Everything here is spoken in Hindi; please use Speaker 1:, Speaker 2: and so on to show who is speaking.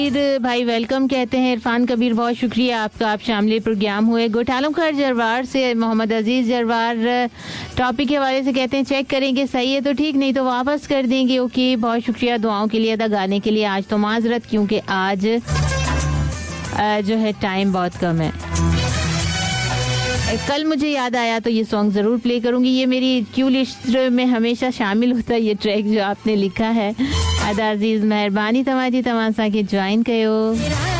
Speaker 1: भाई वेलकम कहते हैं। इरफान कबीर बहुत शुक्रिया आपका, आप शामिल प्रोग्राम हुए। गोठालम खैर जरवार से मोहम्मद अजीज जरवार टॉपिक के हवाले से कहते हैं चेक करेंगे, सही है तो ठीक, नहीं तो वापस कर देंगे। ओके, बहुत शुक्रिया दुआओं के लिए, अदा गाने के लिए। आज तो माजरत क्योंकि आज जो है टाइम बहुत कम है। कल मुझे याद आया तो ये सॉन्ग ज़रूर प्ले करूंगी। ये मेरी क्यू लिस्ट में हमेशा शामिल होता है ये ट्रैक जो आपने लिखा है। अदा अजीज मेहरबानी तमाजी तमाशा के ज्वाइन कयो।